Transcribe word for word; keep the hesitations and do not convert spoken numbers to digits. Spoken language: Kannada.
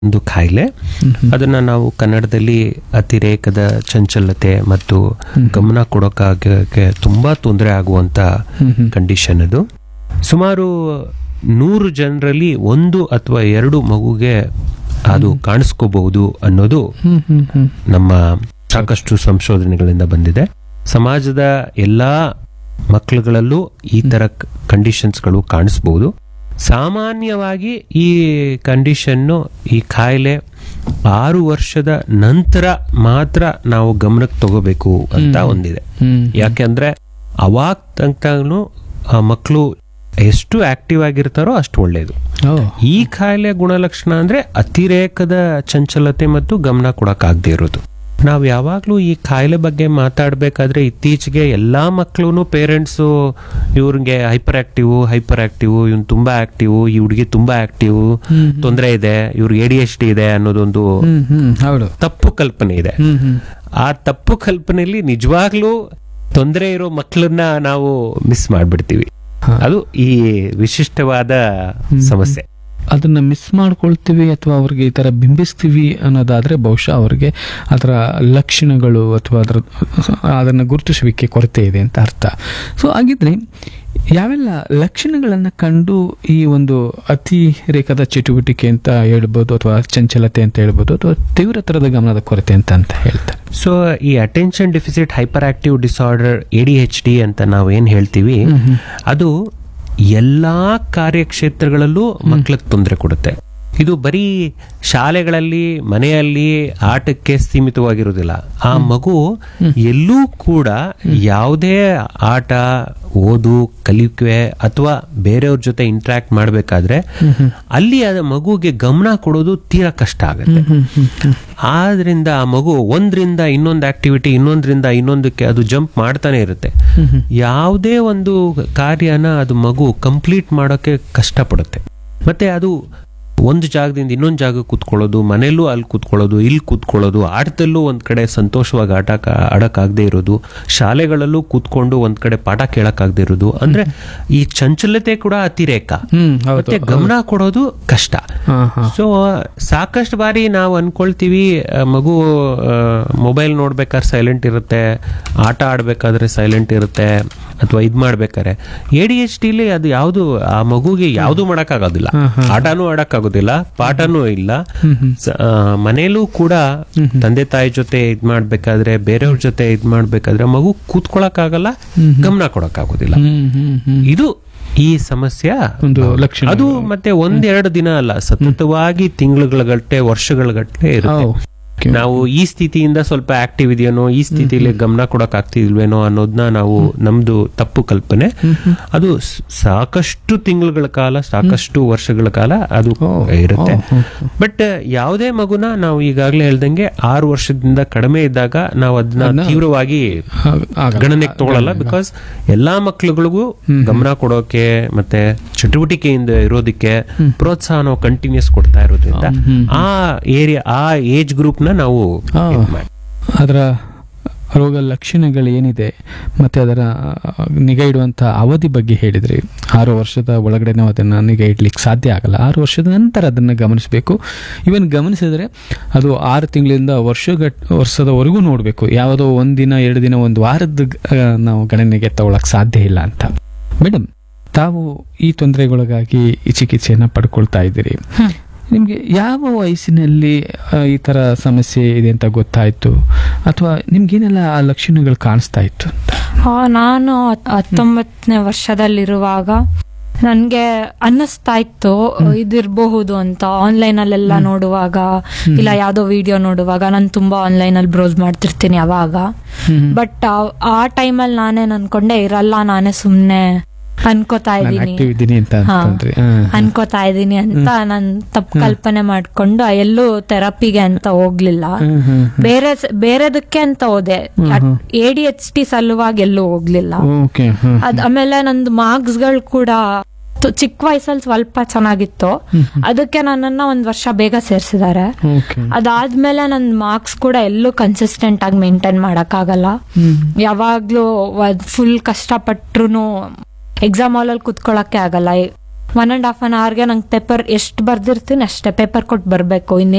ಒಂದು ಕಾಯಿಲೆ. ಅದನ್ನ ನಾವು ಕನ್ನಡದಲ್ಲಿ ಅತಿರೇಕದ ಚಂಚಲತೆ ಮತ್ತು ಗಮನ ಕೊಡೋಕ್ಕಾಗಕ್ಕೆ ತುಂಬಾ ತೊಂದರೆ ಆಗುವಂತ ಕಂಡೀಷನ್ ಅದು. ಸುಮಾರು ನೂರು ಜನರಲ್ಲಿ ಒಂದು ಅಥವಾ ಎರಡು ಮಗುಗೆ ಅದು ಕಾಣಿಸ್ಕೋಬಹುದು ಅನ್ನೋದು ನಮ್ಮ ಸಾಕಷ್ಟು ಸಂಶೋಧನೆಗಳಿಂದ ಬಂದಿದೆ. ಸಮಾಜದ ಎಲ್ಲಾ ಮಕ್ಕಳುಗಳಲ್ಲೂ ಈ ತರ ಕಂಡೀಷನ್ಸ್ಗಳು ಕಾಣಿಸ್ಬಹುದು. ಸಾಮಾನ್ಯವಾಗಿ ಈ ಕಂಡೀಷನ್ನು ಈ ಕಾಯಿಲೆ ಆರು ವರ್ಷದ ನಂತರ ಮಾತ್ರ ನಾವು ಗಮನಕ್ಕೆ ತಗೋಬೇಕು ಅಂತ ಒಂದಿದೆ. ಯಾಕೆಂದ್ರೆ ಅವಾಗ ತನಕನೂ ಆ ಮಕ್ಕಳು ಎಷ್ಟು ಆಕ್ಟಿವ್ ಆಗಿರ್ತಾರೋ ಅಷ್ಟು ಒಳ್ಳೇದು. ಈ ಕಾಯಿಲೆ ಗುಣಲಕ್ಷಣ ಅಂದ್ರೆ ಅತಿರೇಕದ ಚಂಚಲತೆ ಮತ್ತು ಗಮನ ಕೊಡಕ್ಕಾಗದೇ ಇರೋದು. ನಾವು ಯಾವಾಗ್ಲೂ ಈ ಕಾಯಿಲೆ ಬಗ್ಗೆ ಮಾತಾಡ್ಬೇಕಾದ್ರೆ ಇತ್ತೀಚೆಗೆ ಎಲ್ಲಾ ಮಕ್ಕಳು ಪೇರೆಂಟ್ಸು ಇವ್ರಿಗೆ ಹೈಪರ್ ಆಕ್ಟಿವ್ ಹೈಪರ್ ಆಕ್ಟಿವ್ ಇವ್ನು ತುಂಬಾ ಆಕ್ಟಿವ್, ಈ ಹುಡುಗಿ ತುಂಬಾ ಆಕ್ಟಿವ್, ತೊಂದರೆ ಇದೆ, ಇವ್ರಿಗೆ ಎ ಡಿ ಎಚ್ ಡಿ ಇದೆ ಅನ್ನೋದೊಂದು ತಪ್ಪು ಕಲ್ಪನೆ ಇದೆ. ಆ ತಪ್ಪು ಕಲ್ಪನೆಯಲ್ಲಿ ನಿಜವಾಗ್ಲೂ ತೊಂದರೆ ಇರೋ ಮಕ್ಕಳನ್ನ ನಾವು ಮಿಸ್ ಮಾಡ್ಬಿಡ್ತೀವಿ. ಅದು ಈ ವಿಶಿಷ್ಟವಾದ ಸಮಸ್ಯೆ. ಅದನ್ನ ಮಿಸ್ ಮಾಡ್ಕೊಳ್ತೀವಿ ಅಥವಾ ಅವ್ರಿಗೆ ಈ ತರ ಬಿಂಬಿಸ್ತೀವಿ ಅನ್ನೋದಾದ್ರೆ ಬಹುಶಃ ಅವ್ರಿಗೆ ಅದರ ಲಕ್ಷಣಗಳು ಅಥವಾ ಅದರ ಅದನ್ನ ಗುರುತಿಸುವಿಕೆ ಕೊರತೆ ಇದೆ ಅಂತ ಅರ್ಥ. ಸೊ ಹಾಗಿದ್ರೆ ಯಾವೆಲ್ಲ ಲಕ್ಷಣಗಳನ್ನ ಕಂಡು ಈ ಒಂದು ಅತಿರೇಕದ ಚಟುವಟಿಕೆ ಅಂತ ಹೇಳ್ಬೋದು ಅಥವಾ ಚಂಚಲತೆ ಅಂತ ಹೇಳ್ಬೋದು ಅಥವಾ ತೀವ್ರತರದ ಗಮನದ ಕೊರತೆ ಅಂತ ಅಂತ ಹೇಳ್ತಾರೆ? ಸೊ ಈ attention deficit hyper active disorder A D H D ಅಂತ ನಾವು ಏನ್ ಹೇಳ್ತೀವಿ, ಅದು ಎಲ್ಲಾ ಕಾರ್ಯಕ್ಷೇತ್ರಗಳಲ್ಲೂ ಮಕ್ಕಳಿಗೆ ತೊಂದರೆ ಕೊಡುತ್ತೆ. ಇದು ಬರೀ ಶಾಲೆಗಳಲ್ಲಿ ಮನೆಯಲ್ಲಿ ಆಟಕ್ಕೆ ಸೀಮಿತವಾಗಿರುವುದಿಲ್ಲ. ಆ ಮಗು ಎಲ್ಲೂ ಕೂಡ ಯಾವುದೇ ಆಟ, ಓದು, ಕಲಿಕೆ ಅಥವಾ ಬೇರೆಯವ್ರ ಜೊತೆ ಇಂಟ್ರಾಕ್ಟ್ ಮಾಡಬೇಕಾದ್ರೆ ಅಲ್ಲಿ ಆ ಮಗುಗೆ ಗಮನ ಕೊಡೋದು ತೀರಾ ಕಷ್ಟ ಆಗುತ್ತೆ. ಆದ್ರಿಂದ ಆ ಮಗು ಒಂದ್ರಿಂದ ಇನ್ನೊಂದು ಆಕ್ಟಿವಿಟಿ, ಇನ್ನೊಂದ್ರಿಂದ ಇನ್ನೊಂದಕ್ಕೆ ಅದು ಜಂಪ್ ಮಾಡ್ತಾನೆ ಇರುತ್ತೆ. ಯಾವುದೇ ಒಂದು ಕಾರ್ಯನ ಅದು ಮಗು ಕಂಪ್ಲೀಟ್ ಮಾಡೋಕೆ ಕಷ್ಟಪಡುತ್ತೆ. ಮತ್ತೆ ಅದು ಒಂದು ಜಾಗದಿಂದ ಇನ್ನೊಂದು ಜಾಗ ಕೂತ್ಕೊಳ್ಳೋದು, ಮನೆಯಲ್ಲೂ ಅಲ್ಲಿ ಕೂತ್ಕೊಳ್ಳೋದು, ಇಲ್ಲಿ ಕೂತ್ಕೊಳ್ಳೋದು, ಆಟದಲ್ಲೂ ಒಂದ್ ಕಡೆ ಸಂತೋಷವಾಗಿ ಆಟ ಆಡಕ್ಕಾಗದೇ ಇರೋದು, ಶಾಲೆಗಳಲ್ಲೂ ಕೂತ್ಕೊಂಡು ಒಂದ್ ಕಡೆ ಪಾಠ ಕೇಳಕ್ಕಾಗದೇ ಇರೋದು. ಅಂದ್ರೆ ಈ ಚಂಚಲತೆ ಕೂಡ ಅತಿರೇಕ, ಮತ್ತೆ ಗಮನ ಕೊಡೋದು ಕಷ್ಟ. ಸೊ ಸಾಕಷ್ಟು ಬಾರಿ ನಾವು ಅನ್ಕೊಳ್ತೀವಿ ಮಗು ಮೊಬೈಲ್ ನೋಡ್ಬೇಕಾದ್ರೆ ಸೈಲೆಂಟ್ ಇರುತ್ತೆ, ಆಟ ಆಡ್ಬೇಕಾದ್ರೆ ಸೈಲೆಂಟ್ ಇರುತ್ತೆ, ಅಥವಾ ಇದ್ ಮಾಡ್ಬೇಕಾರೆ. ಎ ಡಿ ಎಚ್ ಡಿಲಿ ಅದು ಯಾವ್ದು ಆ ಮಗುಗೆ ಯಾವ್ದು ಮಾಡಕ್ಕಾಗೋದಿಲ್ಲ. ಆಟನೂ ಆಡಕ್ಕಾಗೋದಿಲ್ಲ, ಪಾಠನೂ ಇಲ್ಲ. ಮನೇಲೂ ಕೂಡ ತಂದೆ ತಾಯಿ ಜೊತೆ ಇದ್ ಮಾಡ್ಬೇಕಾದ್ರೆ, ಬೇರೆಯವ್ರ ಜೊತೆ ಇದ್ ಮಾಡ್ಬೇಕಾದ್ರೆ ಮಗು ಕೂತ್ಕೊಳಕ್ಕಾಗಲ್ಲ, ಗಮನ ಕೊಡಕ್ಕಾಗೋದಿಲ್ಲ. ಇದು ಈ ಸಮಸ್ಯೆ ಒಂದು ಲಕ್ಷಣ. ಅದು ಮತ್ತೆ ಒಂದೆರಡು ದಿನ ಅಲ್ಲ, ಸತತವಾಗಿ ತಿಂಗಳುಗಳ ಗಟ್ಟಲೆ, ವರ್ಷಗಳ ಗಟ್ಟಲೆ ಇರುತ್ತೆ. ನಾವು ಈ ಸ್ಥಿತಿಯಿಂದ ಸ್ವಲ್ಪ ಆಕ್ಟಿವ್ ಇದೆಯೇನೋ, ಈ ಸ್ಥಿತಿಯಲ್ಲಿ ಗಮನ ಕೊಡಕ್ ಆಗ್ತಿಲ್ವೇನೋ ಅನ್ನೋದನ್ನ ನಾವು ನಮ್ದು ತಪ್ಪು ಕಲ್ಪನೆ. ಅದು ಸಾಕಷ್ಟು ತಿಂಗಳುಗಳ ಕಾಲ, ಸಾಕಷ್ಟು ವರ್ಷಗಳ ಕಾಲ ಅದು ಇರುತ್ತೆ. ಬಟ್ ಯಾವುದೇ ಮಗುನ ನಾವು ಈಗಾಗಲೇ ಹೇಳ್ದಂಗೆ ಆರು ವರ್ಷದಿಂದ ಕಡಿಮೆ ಇದ್ದಾಗ ನಾವು ಅದನ್ನ ತೀವ್ರವಾಗಿ ಗಣನೆಗೆ ತಗೊಳ್ಳಲ್ಲ. ಬಿಕಾಸ್ ಎಲ್ಲಾ ಮಕ್ಳುಗಳಿಗೂ ಗಮನ ಕೊಡೋಕೆ ಮತ್ತೆ ಚಟುವಟಿಕೆಯಿಂದ ಇರೋದಕ್ಕೆ ಪ್ರೋತ್ಸಾಹ ನಾವು ಕಂಟಿನ್ಯೂಸ್ ಕೊಡ್ತಾ ಇರೋದ್ರಿಂದ ಆ ಏರಿಯಾ, ಆ ಏಜ್ ಗ್ರೂಪ್ ನ ನಾವು ಅದರ ರೋಗ ಲಕ್ಷಣಗಳು ಏನಿದೆ ಮತ್ತೆ ಅದರ ನಿಗಾ ಇಡುವಂತಹ ಅವಧಿ ಬಗ್ಗೆ ಹೇಳಿದ್ರಿ. ಆರು ವರ್ಷದ ಒಳಗಡೆ ನಾವು ಅದನ್ನ ನಿಗಾ ಇಡ್ಲಿಕ್ಕೆ ಸಾಧ್ಯ ಆಗಲ್ಲ. ಆರು ವರ್ಷದ ನಂತರ ಅದನ್ನ ಗಮನಿಸಬೇಕು. ಇವನ್ ಗಮನಿಸಿದ್ರೆ ಅದು ಆರು ತಿಂಗಳಿಂದ ವರ್ಷಗಟ್ ವರ್ಷದವರೆಗೂ ನೋಡ್ಬೇಕು. ಯಾವುದೋ ಒಂದಿನ ಎರಡು ದಿನ ಒಂದು ವಾರದ ನಾವು ಗಣನೆಗೆ ತಗೊಳಕ್ ಸಾಧ್ಯ ಇಲ್ಲ ಅಂತ. ಮೇಡಮ್, ತಾವು ಈ ತೊಂದರೆಗೊಳಗಾಗಿ ಈ ಚಿಕಿತ್ಸೆಯನ್ನ ಪಡ್ಕೊಳ್ತಾ ಇದ್ದೀರಿ. ನಿಮ್ಗೆ ಯಾವ ವಯಸ್ಸಿನಲ್ಲಿ ಈ ತರ ಸಮಸ್ಯೆ ಇದೆ ಅಂತ ಗೊತ್ತಾಯ್ತು, ಅಥವಾ ನಿಮ್ಗೇನೆಲ್ಲ ಆ ಲಕ್ಷಣಗಳು ಕಾಣಿಸ್ತಾ ಇತ್ತು ಅಂತ? ನಾನು ಹತ್ತೊಂಬತ್ತನೇ ವರ್ಷದಲ್ಲಿರುವಾಗ ನನ್ಗೆ ಅನ್ನಿಸ್ತಾ ಇತ್ತು ಇದಿರಬಹುದು ಅಂತ. ಆನ್ಲೈನ್ ಅಲ್ಲೆಲ್ಲ ನೋಡುವಾಗ, ಇಲ್ಲ ಯಾವ್ದೋ ವಿಡಿಯೋ ನೋಡುವಾಗ, ನಾನು ತುಂಬಾ ಆನ್ಲೈನ್ ಅಲ್ಲಿ ಬ್ರೌಸ್ ಮಾಡ್ತಿರ್ತೀನಿ ಅವಾಗ. ಬಟ್ ಆ ಟೈಮಲ್ಲಿ ನಾನೇನ್ ಅನ್ಕೊಂಡೆ, ಇರಲ್ಲ, ನಾನೇ ಸುಮ್ನೆ ಅನ್ಕೋತಾ ಇದ್ದೀನಿ ಅನ್ಕೋತಾ ಇದ್ದೀನಿ ಅಂತ ನಾನು ತಪ್ಪು ಕಲ್ಪನೆ ಮಾಡ್ಕೊಂಡು ಎಲ್ಲೂ ಥೆರಪಿಗೆ ಅಂತ ಹೋಗ್ಲಿಲ್ಲ. ಬೇರೆ ಬೇರೆದಕ್ಕೆ ಅಂತ ಹೋದೆ, ಎ ಡಿ ಎಚ್ ಟಿ ಸಲುವಾಗಿ ಎಲ್ಲೂ ಹೋಗ್ಲಿಲ್ಲ. ಅದ್ ಆಮೇಲೆ ನಂದು ಮಾರ್ಕ್ಸ್ ಗಳು ಕೂಡ ಚಿಕ್ಕ ವಯಸ್ಸಲ್ಲಿ ಸ್ವಲ್ಪ ಚೆನ್ನಾಗಿತ್ತು, ಅದಕ್ಕೆ ನನ್ನನ್ನ ಒಂದ್ ವರ್ಷ ಬೇಗ ಸೇರ್ಸಿದ್ದಾರೆ. ಅದಾದ್ಮೇಲೆ ನನ್ ಮಾರ್ಕ್ಸ್ ಕೂಡ ಎಲ್ಲೂ ಕನ್ಸಿಸ್ಟೆಂಟ್ ಆಗಿ ಮೇಂಟೈನ್ ಮಾಡಕ್ ಆಗಲ್ಲ. ಯಾವಾಗ್ಲೂ ಫುಲ್ ಕಷ್ಟಪಟ್ರು ಎಕ್ಸಾಮ್ ಹಾಲಲ್ಲಿ ಕುತ್ಕೊಳಕ್ಕೆ ಆಗಲ್ಲ. ಒನ್ ಅಂಡ್ ಹಾಫ್ ಅನ್ ಅವರ್ಗೆ ನಂಗೆ ಪೇಪರ್ ಎಷ್ಟು ಬರ್ದಿರ್ತೀನಿ ಅಷ್ಟೇ ಪೇಪರ್ ಕೊಟ್ಟು ಬರಬೇಕು.